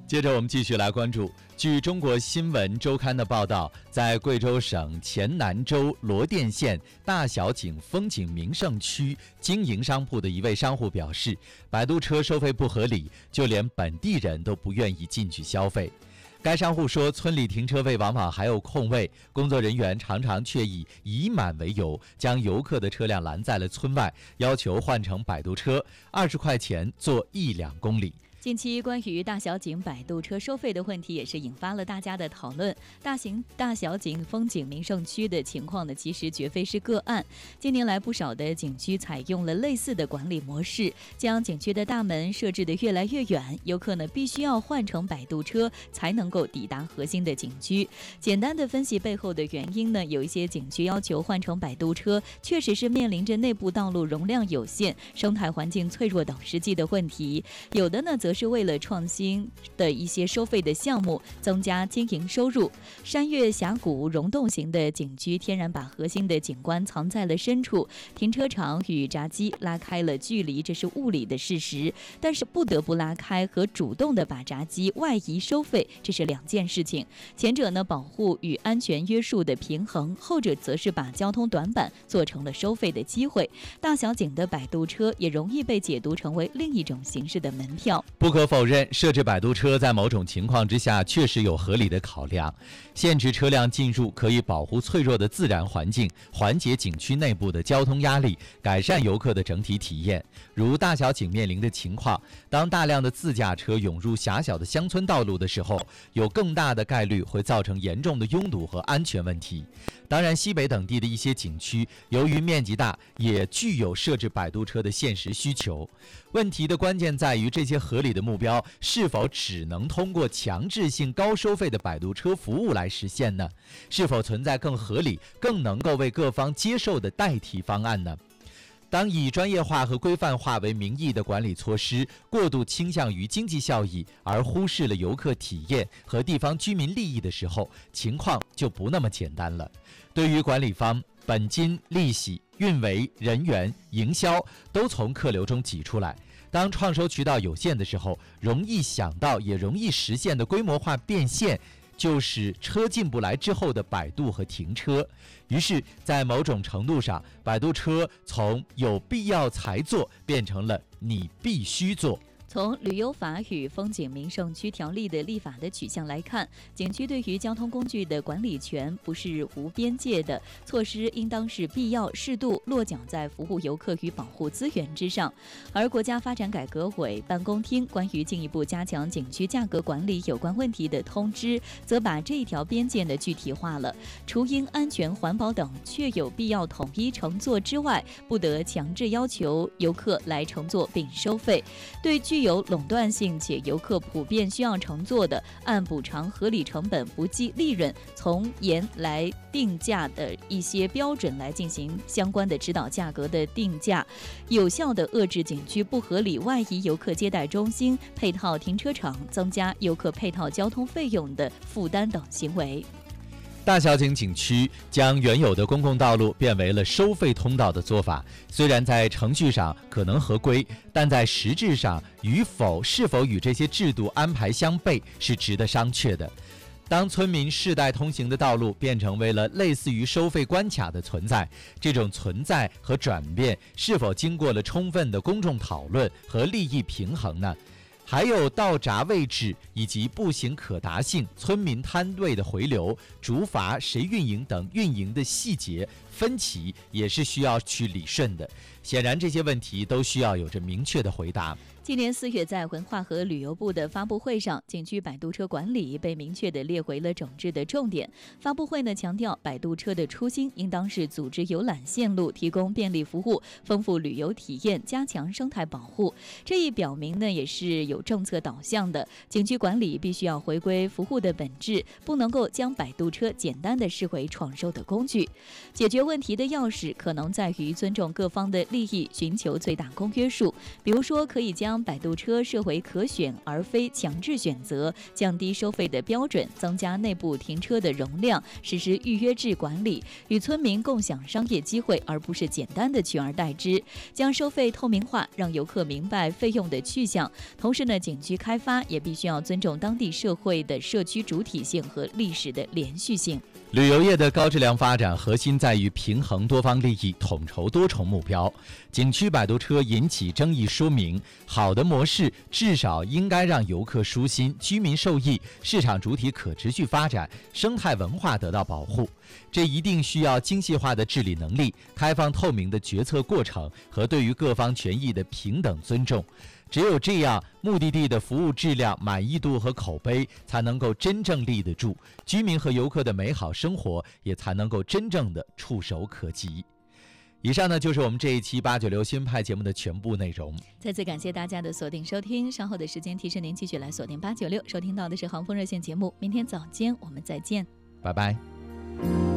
接着我们继续来关注，据中国新闻周刊的报道，在贵州省黔南州罗店县大小井风景名胜区经营商铺的一位商户表示，摆渡车收费不合理，就连本地人都不愿意进去消费。该商户说，村里停车位往往还有空位，工作人员常常却以已满为由，将游客的车辆拦在了村外，要求换乘摆渡车，20块钱坐1-2公里。 近期关于大小井摆渡车收费的问题也是引发了大家的讨论。大小井风景名胜区的情况呢，其实绝非是个案。近年来，不少的景区采用了类似的管理模式，将景区的大门设置得越来越远，游客呢必须要换乘摆渡车才能够抵达核心的景区。简单的分析背后的原因呢，有一些景区要求换乘摆渡车，确实是面临着内部道路容量有限、生态环境脆弱等实际的问题。有的呢则是为了创新的一些收费的项目，增加经营收入。山岳峡谷溶洞型的景区天然把核心的景观藏在了深处，停车场与闸机拉开了距离，这是物理的事实。但是不得不拉开和主动的把闸机外移收费，这是两件事情。前者呢保护与安全约束的平衡，后者则是把交通短板做成了收费的机会。大小井的摆渡车也容易被解读成为另一种形式的门票。 不可否认，设置摆渡车在某种情况之下确实有合理的考量。限制车辆进入可以保护脆弱的自然环境，缓解景区内部的交通压力，改善游客的整体体验。如大小井面临的情况，当大量的自驾车涌入狭小的乡村道路的时候，有更大的概率会造成严重的拥堵和安全问题。当然，西北等地的一些景区由于面积大，也具有设置摆渡车的现实需求。问题的关键在于，这些合理的目标是否只能通过强制性高收费的摆渡车服务来实现呢？是否存在更合理、更能够为各方接受的代替方案呢？当以专业化和规范化为名义的管理措施过度倾向于经济效益，而忽视了游客体验和地方居民利益的时候，情况就不那么简单了。对于管理方，本金、利息、运维、人员、营销都从客流中挤出来。当创收渠道有限的时候，容易想到也容易实现的规模化变现，就是车进不来之后的摆渡和停车。于是在某种程度上，摆渡车从有必要才做变成了你必须做。 从旅游法与风景名胜区条例的立法的取向来看，景区对于交通工具的管理权不是无边界的，措施应当是必要、适度，落脚在服务游客与保护资源之上。而国家发展改革委办公厅关于进一步加强景区价格管理有关问题的通知，则把这一条边界呢具体化了，除因安全、环保等确有必要统一乘坐之外，不得强制要求游客来乘坐并收费。对具有垄断性且游客普遍需要乘坐的，按补偿合理成本不计利润，从严来定价的一些标准来进行相关的指导价格的定价，有效的遏制景区不合理外移游客接待中心、配套停车场、增加游客配套交通费用的负担等行为。 大小井景区将原有的公共道路变为了收费通道的做法，虽然在程序上可能合规，但在实质上是否与这些制度安排相悖，是值得商榷的。当村民世代通行的道路变成为了类似于收费关卡的存在，这种存在和转变是否经过了充分的公众讨论和利益平衡呢？还有道闸位置以及步行可达性、村民摊位的回流、竹筏谁运营等运营的细节分歧也是需要去理顺的。显然这些问题都需要有着明确的回答。 今年4月，在文化和旅游部的发布会上，景区摆渡车管理被明确地列为了整治的重点。发布会呢强调，摆渡车的初心应当是组织游览线路，提供便利服务，丰富旅游体验，加强生态保护。这一表明呢，也是有政策导向的。景区管理必须要回归服务的本质，不能够将摆渡车简单地视为创收的工具。解决问题的钥匙可能在于尊重各方的利益，寻求最大公约数。比如说，可以将将摆渡车设为可选而非强制选择，降低收费的标准，增加内部停车的容量，实施预约制管理，与村民共享商业机会，而不是简单的取而代之。将收费透明化，让游客明白费用的去向。同时呢，景区开发也必须要尊重当地社会的社区主体性和历史的连续性。 旅游业的高质量发展核心在于平衡多方利益，统筹多重目标。景区摆渡车引起争议，说明好的模式至少应该让游客舒心、居民受益、市场主体可持续发展、生态文化得到保护。这一定需要精细化的治理能力、开放透明的决策过程和对于各方权益的平等尊重。只有这样，目的地的服务质量、满意度和口碑才能够真正立得住，居民和游客的美好生活也才能够真正的触手可及。以上呢就是我们这一期896新派节目的全部内容。 再次感谢大家的锁定收听，稍后的时间提示您继续来锁定896，收听到的是航风热线节目。明天早间我们再见， 拜拜。